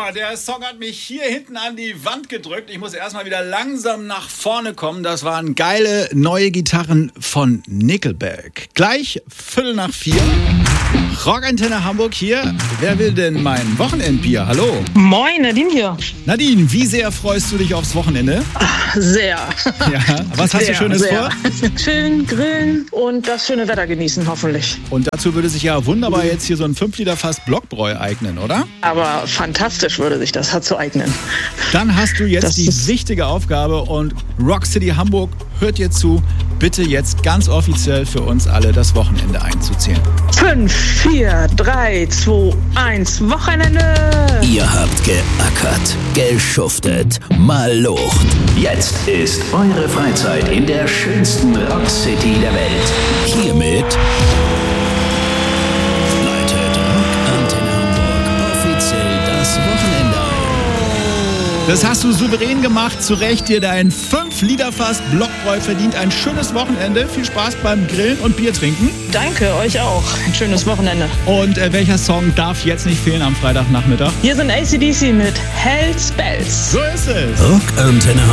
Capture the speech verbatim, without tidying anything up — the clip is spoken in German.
Boah, der Song hat mich hier hinten an die Wand gedrückt. Ich muss erstmal wieder langsam nach vorne kommen. Das waren geile neue Gitarren von Nickelback. Gleich Viertel nach vier. Rockantenne Hamburg hier. Wer will denn mein Wochenendbier? Hallo. Moin, Nadine hier. Nadine, wie sehr freust du dich aufs Wochenende? Ach, sehr. Ja, was hast sehr, du Schönes sehr. vor? Chillen, grillen und das schöne Wetter genießen, hoffentlich. Und dazu würde sich ja wunderbar jetzt hier so ein fünf Liter Fass Blockbräu eignen, oder? Aber fantastisch würde sich das dazu eignen. Dann hast du jetzt Das die ist- wichtige Aufgabe und Rock City Hamburg hört dir zu, bitte jetzt ganz offiziell für uns alle das Wochenende einzuzählen. Fünf, vier, drei, zwei, eins, Wochenende. Ihr habt geackert, geschuftet, mal Lucht. Jetzt ist eure Freizeit in der schönsten Rockcity der Welt. Hiermit leitet Rockantenne Hamburg offiziell das Wochenende ein. Das hast du souverän gemacht, zu Recht dir dein fünf Liter Fass Blockbräu verdient. Ein schönes Wochenende, viel Spaß beim Grillen und Bier trinken. Danke, euch auch. Ein schönes Wochenende. Und äh, welcher Song darf jetzt nicht fehlen am Freitagnachmittag? Hier sind A C D C mit Hell's Bells. So ist es. Rockantenne